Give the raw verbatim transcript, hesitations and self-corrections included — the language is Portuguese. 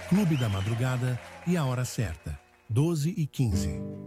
Clube da Madrugada e a hora certa, doze e quinze.